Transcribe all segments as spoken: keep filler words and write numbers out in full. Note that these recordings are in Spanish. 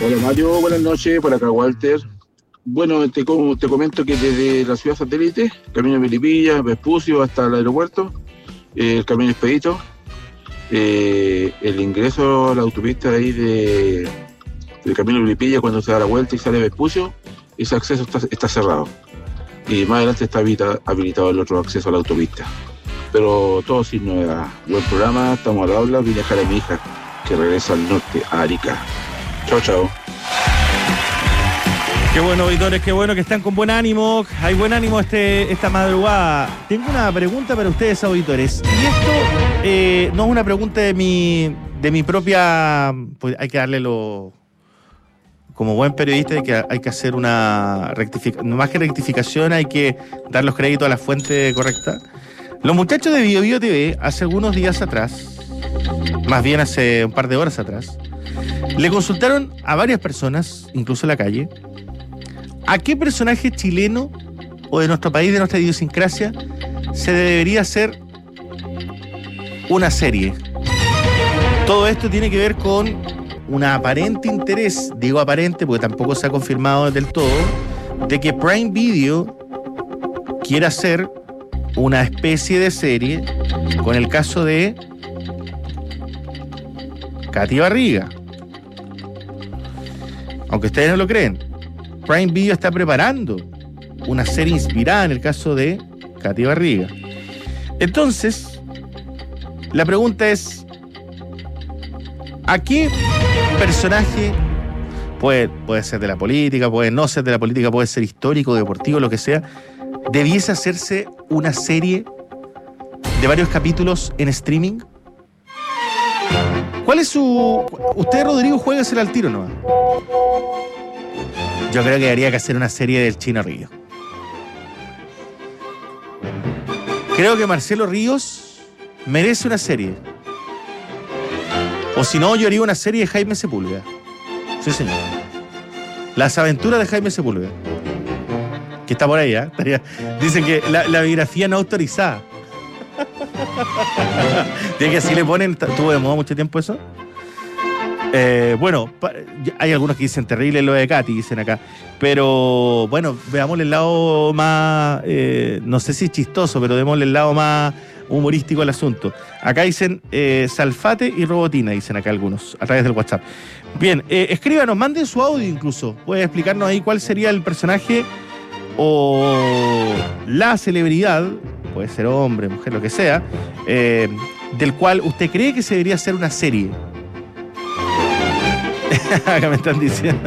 Hola Mario, buenas noches, por acá Walter. Bueno, te, te comento que desde la ciudad satélite, camino de Melipilla, Vespucio hasta el aeropuerto, eh, el camino expedito, eh, el ingreso a la autopista ahí de, del camino de Melipilla cuando se da la vuelta y sale Vespucio, ese acceso está, está cerrado. Y más adelante está habilitado, habilitado el otro acceso a la autopista. Pero todo sin novedad. Buen programa, estamos al habla, vine a dejar a mi hija que regresa al norte, a Arica. Chao, chao. Qué bueno, auditores, qué bueno que están con buen ánimo. Hay buen ánimo este, esta madrugada. Tengo una pregunta para ustedes, auditores. Y esto eh, no es una pregunta de mi, de mi propia... Pues hay que darle lo... Como buen periodista hay que, hay que hacer una rectificación. Más que rectificación, hay que dar los créditos a la fuente correcta. Los muchachos de Bio Bio T V, hace algunos días atrás, más bien hace un par de horas atrás, le consultaron a varias personas, incluso en la calle, a qué personaje chileno o de nuestro país, de nuestra idiosincrasia, se debería hacer una serie. Todo esto tiene que ver con un aparente interés, digo aparente porque tampoco se ha confirmado del todo, de que Prime Video quiera hacer una especie de serie con el caso de Katy Barriga. Aunque ustedes no lo creen, Prime Video está preparando una serie inspirada en el caso de Katy Barriga. Entonces, la pregunta es, ¿a qué personaje, puede, puede ser de la política, puede no ser de la política, puede ser histórico, deportivo, lo que sea, debiese hacerse una serie de varios capítulos en streaming? ¿Cuál es su...? Usted, Rodrigo, juégasela al tiro, ¿no? Yo creo que habría que hacer una serie del Chino Ríos. Creo que Marcelo Ríos merece una serie. O si no, yo haría una serie de Jaime Sepúlveda. Sí, señor. Las aventuras de Jaime Sepúlveda. Que está por ahí, ¿eh? Dicen que la, la biografía no autorizada. Tiene que así le ponen. ¿Tuvo de moda mucho tiempo eso? Eh, bueno, pa, hay algunos que dicen terrible lo de Katy, dicen acá. Pero bueno, veámosle el lado más, eh, no sé si chistoso, pero démosle el lado más humorístico al asunto. Acá dicen eh, Salfate y Robotina, dicen acá algunos, a través del WhatsApp. Bien, eh, escríbanos, manden su audio incluso. Puede explicarnos ahí cuál sería el personaje o la celebridad, puede ser hombre, mujer, lo que sea, eh, del cual usted cree que se debería hacer una serie. Acá me están diciendo.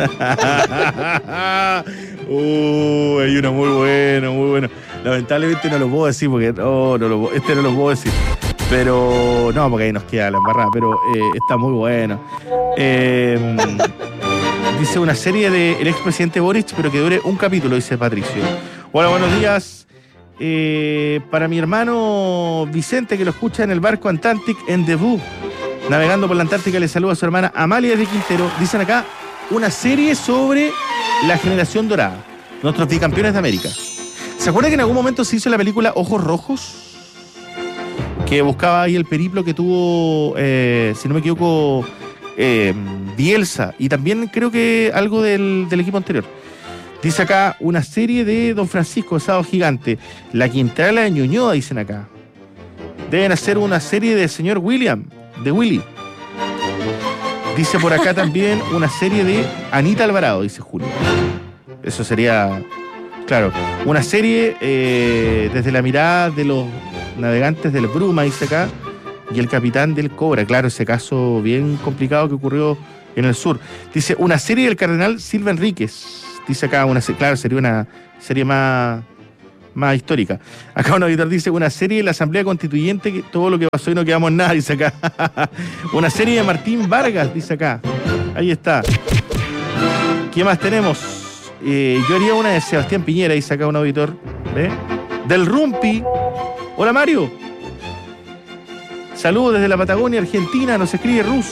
uh, hay uno muy bueno, muy bueno. Lamentablemente no lo puedo decir porque no, no lo, este no lo puedo decir. Pero no, porque ahí nos queda la embarrada. Pero eh, está muy bueno. Eh, dice una serie del expresidente Boric, pero que dure un capítulo, dice Patricio. Hola, buenos días. Eh, para mi hermano Vicente, que lo escucha en el barco Atlantic en Debut, navegando por la Antártica, le saluda a su hermana Amalia de Quintero. Dicen acá una serie sobre la generación dorada, nuestros bicampeones de América. ¿Se acuerdan que en algún momento se hizo la película Ojos Rojos? Que buscaba ahí el periplo que tuvo, eh, si no me equivoco, eh, Bielsa. Y también creo que algo del, del equipo anterior. Dice acá una serie de Don Francisco, Sábado Gigante. La Quintana de Ñuñoa, dicen acá. Deben hacer una serie de señor William, de Willy. Dice por acá también una serie de Anita Alvarado, dice Julio. Eso sería... Claro, una serie eh, desde la mirada de los navegantes del Bruma, dice acá, y el capitán del Cobra. Claro, ese caso bien complicado que ocurrió en el sur. Dice, una serie del cardenal Silva Enríquez. Dice acá, una claro, sería una serie más, más histórica. Acá un auditor dice, una serie de la Asamblea Constituyente, que todo lo que pasó y no quedamos nada, dice acá. Una serie de Martín Vargas, dice acá. Ahí está. ¿Qué más tenemos? Eh, yo haría una de Sebastián Piñera, dice acá un auditor. ¿Ve? Del Rumpi. Hola, Mario. Saludos desde la Patagonia, Argentina. Nos escribe Rus.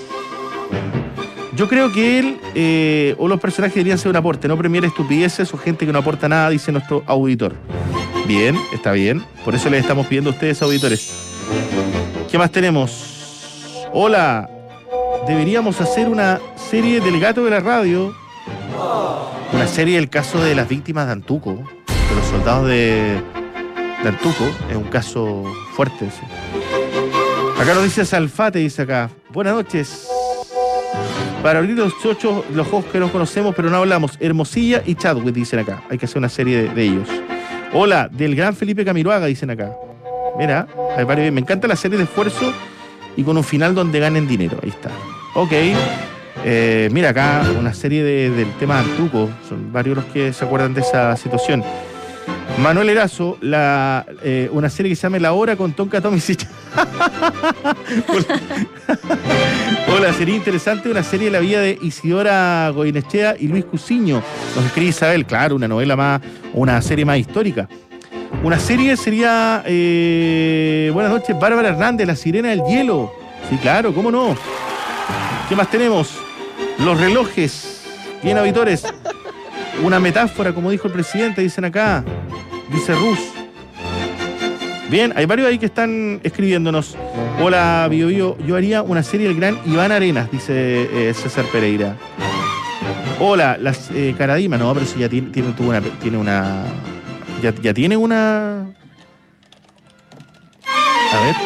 Yo creo que él eh, o los personajes deberían ser un aporte, no premiar estupideces o gente que no aporta nada, dice nuestro auditor. Bien, está bien. Por eso les estamos pidiendo a ustedes, auditores. ¿Qué más tenemos? Hola. deberíamos hacer una serie del gato de la radio. Una serie del caso de las víctimas de Antuco, de los soldados de, de Antuco. Es un caso fuerte. ¿Sí? Acá nos dice Salfate, dice acá. Buenas noches. Para abrir los chochos, los ojos que nos conocemos, pero no hablamos. Hermosilla y Chadwick, dicen acá. Hay que hacer una serie de, de ellos. Hola, del gran Felipe Camiroaga, dicen acá. Mira, hay varios, me encanta la serie de esfuerzo y con un final donde ganen dinero. Ahí está. Ok. Eh, mira acá, una serie de, del tema de Antuco. Son varios los que se acuerdan de esa situación. Manuel Erazo, la, eh, una serie que se llama La Hora con Tonka Tomisic. Hola, sería interesante una serie de la vida de Isidora Goinechea y Luis Cusiño. Nos escribe Isabel, claro, una novela más, una serie más histórica. Una serie sería, eh, buenas noches, Bárbara Hernández, La Sirena del Hielo. Sí, claro, ¿cómo no? ¿Qué más tenemos? Los relojes. Bien, auditores. Una metáfora, como dijo el presidente, dicen acá. Dice Rus. Bien, hay varios ahí que están escribiéndonos. Hola, Bio Bio. Yo haría una serie del gran Iván Arenas, dice eh, César Pereira. Hola, las eh, Caradima. No, pero si ya tiene, tiene, tuvo una, tiene una... Ya, ya tiene una... A ver.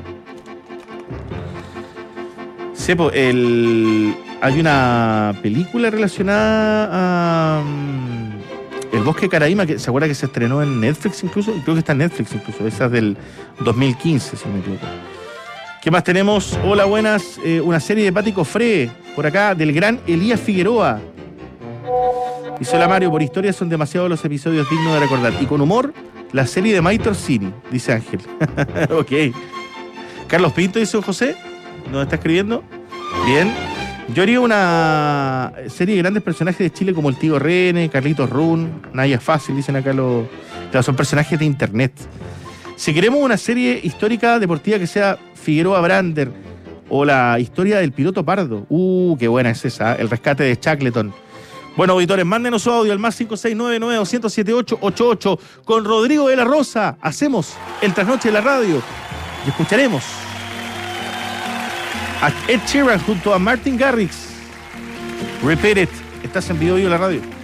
Sepo, el... Hay una película relacionada a... Um, El Bosque de Caraíma, que se acuerda que se estrenó en Netflix incluso, creo que está en Netflix incluso, esa es del dos mil quince, si no me equivoco. ¿Qué más tenemos? Hola, buenas, eh, una serie de Pati Cofré, por acá, del gran Elías Figueroa. Dice hola Mario, por historia son demasiados los episodios dignos de recordar. Y con humor, la serie de Maitor Cini, dice Ángel. Ok. Carlos Pinto, dice José, ¿nos está escribiendo? Bien. Yo haría una serie de grandes personajes de Chile como el Tío Rene, Carlitos Run, Naya Fácil, dicen acá los... Claro, son personajes de internet. Si queremos una serie histórica deportiva que sea Figueroa Brander o la historia del piloto Pardo. Uh, qué buena es esa, el rescate de Shackleton. Bueno, auditores, mándenos su audio al más cinco seis nueve nueve, dos cero siete, ocho ocho ocho. Con Rodrigo de la Rosa hacemos el trasnoche de la radio y escucharemos a Ed Sheeran junto a Martin Garrix. Repeat it. Estás en Bio Bio la radio.